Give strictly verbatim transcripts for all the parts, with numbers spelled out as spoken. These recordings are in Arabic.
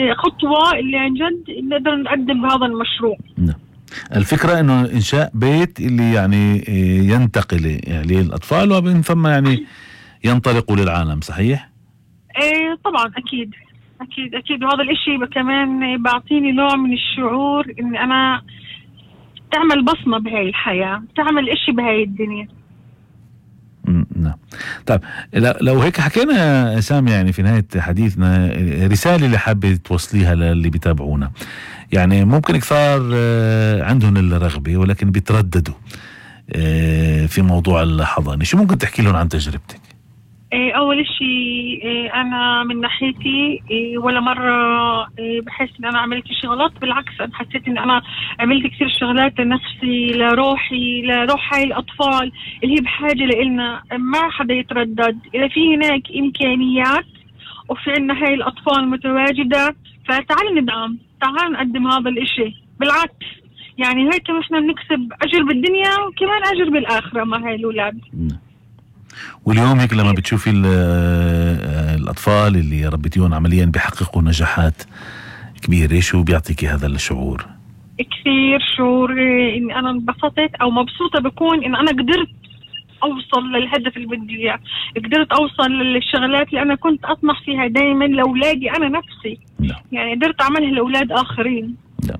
خطوة اللي عن جد نقدر نقدم بهذا المشروع. نعم. الفكرة إنه إنشاء بيت اللي يعني ينتقل يعني للأطفال ومن ثم يعني ينطلقوا للعالم، صحيح؟ إيه طبعا أكيد أكيد أكيد. وهذا الإشي كمان بعطيني نوع من الشعور إن أنا تعمل بصمة بهاي الحياة، تعمل إشي بهاي الدنيا. نعم. طيب لو هيك حكينا سامي يعني في نهاية حديثنا رسالة اللي حابة توصليها للي بيتابعونا، يعني ممكن كثار عندهم الرغبة ولكن بيترددوا في موضوع الحضانة، شو ممكن تحكي لهم عن تجربتك؟ أول شيء أنا من ناحيتي ولا مرة بحس إن أنا عملت شيء غلط، بالعكس أنا حسيت إن أنا عملت كثير شغلات لنفسي لروحي لروح هاي الأطفال اللي هي بحاجة لإلنا. ما حدا يتردد، إذا في هناك إمكانيات وفي عنا هاي الأطفال متواجدة فتعال ندعم، تعال نقدم هذا الإشي. بالعكس يعني هيك إحنا بنكسب أجر بالدنيا وكمان أجر بالآخرة مع هاي الأولاد. واليوم هيك لما بتشوفي الأطفال اللي ربيتيهم عمليا بيحققوا نجاحات كبيرة، شو بيعطيكي هذا الشعور؟ كثير شعور إن أنا انبسطت أو مبسوطة بكون إن أنا قدرت أوصل للهدف اللي بدي إياه، قدرت أوصل للشغلات اللي أنا كنت أطمح فيها دايما لأولادي أنا نفسي. لا. يعني قدرت أعملها لأولاد آخرين. لا.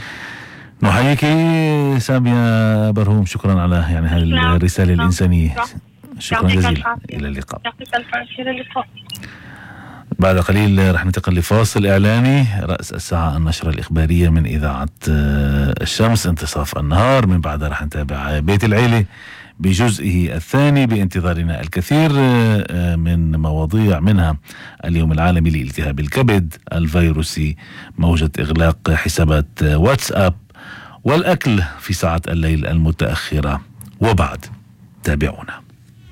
نحييكي سامية برهوم، شكرا على يعني هذه الرسالة لا. الإنسانية. لا. شكرا جزيلا. إلى اللقاء. إلى اللقاء. بعد قليل رح ننتقل لفاصل إعلاني. رأس الساعة النشرة الإخبارية من إذاعة الشمس انتصاف النهار، من بعدها رح نتابع بيت العيلة بجزئه الثاني بانتظارنا الكثير من مواضيع، منها اليوم العالمي لالتهاب الكبد الفيروسي، موجة إغلاق حسابات واتساب، والأكل في ساعة الليل المتأخرة. وبعد تابعونا.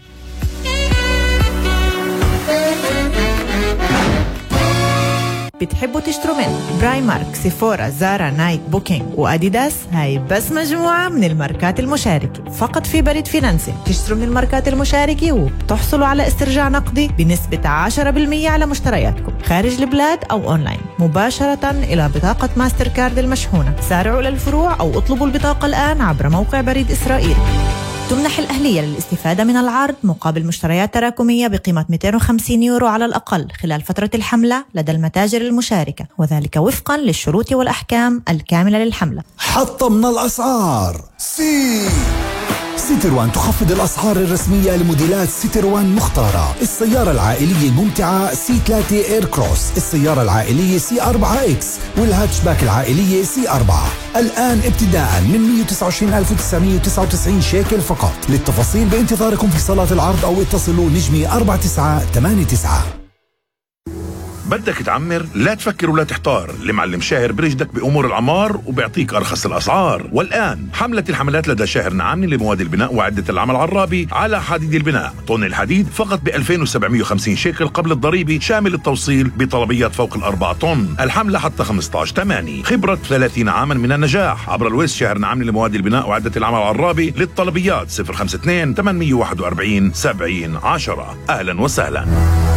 بتحبوا تشتروا من برايمارك، سيفورا، زارا، نايك، بوكينج وأديداس؟ هاي بس مجموعة من الماركات المشاركة فقط في بريد فينانسي. تشتروا من الماركات المشاركة وبتحصلوا على استرجاع نقدي بنسبة عشرة بالمية على مشترياتكم خارج البلاد أو أونلاين مباشرة إلى بطاقة ماستر كارد المشحونة. سارعوا للفروع أو اطلبوا البطاقة الآن عبر موقع بريد إسرائيل. تمنح الأهلية للاستفادة من العرض مقابل مشتريات تراكمية بقيمة مئتين وخمسين يورو على الأقل خلال فترة الحملة لدى المتاجر المشاركة، وذلك وفقا للشروط والأحكام الكاملة للحملة. حطمنا الأسعار. سي سيتروان تخفض الأسعار الرسمية لموديلات سيتروان مختارة. السيارة العائلية الممتعة سي ثلاثة إير كروس، السيارة العائلية سي أربعة إكس، والهاتشباك العائلية سي أربعة، الآن ابتداء من مئة وتسعة وعشرين ألف وتسعمئة وتسعة وتسعين شيكل فقط. للتفاصيل بانتظاركم في صالات العرض أو اتصلوا نجمي أربعة تسعة ثمانية تسعة. بدك تعمر؟ لا تفكر ولا تحتار، المعلم شاهر برشدك بأمور العمار وبيعطيك أرخص الأسعار. والآن حملة الحملات لدى شاهر نعامني لمواد البناء وعدة العمل العرابي على حديد البناء. طن الحديد فقط ب ألفين وسبعمئة وخمسين شيكل قبل الضريبة، شامل التوصيل بطلبيات فوق الأربعة طن. الحملة حتى خمسة عشر ثمانية. خبرة ثلاثين عاما من النجاح. عبر الويس شاهر نعامني لمواد البناء وعدة العمل العرابي. للطلبيات صفر خمسة اثنين ثمانمئة وواحد وأربعين سبعين عشرة. أهلا وسهلا.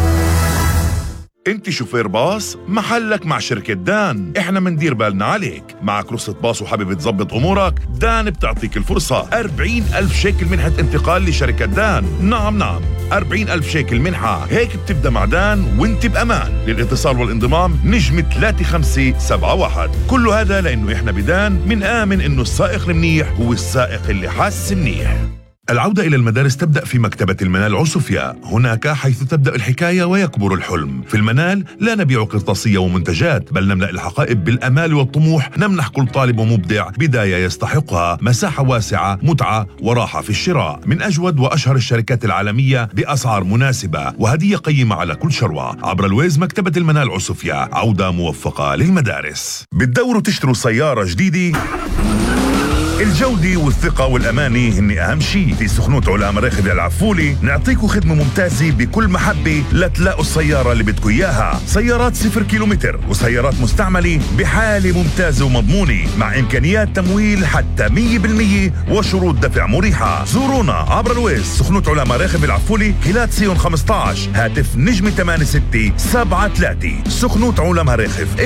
انت شوفير باص؟ محلك مع شركة دان. احنا مندير بالنا عليك. معك رخصة باص وحابب تظبط امورك؟ دان بتعطيك الفرصة. أربعين ألف شيكل منحة انتقال لشركة دان. نعم نعم أربعين ألف شيكل منحة. هيك بتبدأ مع دان وانت بأمان. للاتصال والانضمام نجم ثلاثة خمسة سبعة واحد. كل هذا لانه احنا بدان من آمن انه السائق المنيح هو السائق اللي حاسس منيح. العودة إلى المدارس تبدأ في مكتبة المنال عسوفيا، هناك حيث تبدأ الحكاية ويكبر الحلم. في المنال لا نبيع قرطاسية ومنتجات، بل نملأ الحقائب بالأمال والطموح. نمنح كل طالب ومبدع بداية يستحقها، مساحة واسعة، متعة وراحة في الشراء، من أجود وأشهر الشركات العالمية بأسعار مناسبة وهدية قيمة على كل شروة. عبر الويز مكتبة المنال عسوفيا، عودة موفقة للمدارس. بتدوروا تشتروا سيارة جديدة؟ الجودة والثقة والأمانة هن أهم شيء. في سخنوت علا مراخب العفولي نعطيكم خدمة ممتازة بكل محبة لتلاقوا السيارة اللي بدكم إياها. سيارات صفر كيلومتر وسيارات مستعملة بحالة ممتازة ومضمونة، مع إمكانيات تمويل حتى مية بالمية وشروط دفع مريحة. زورونا عبر الويز سخنوت علا مراخب العفولي، كيلات سيون خمسة عشر، هاتف نجمة ثمانية ستة سبعة ثلاثة. سخنوت علا مراخب.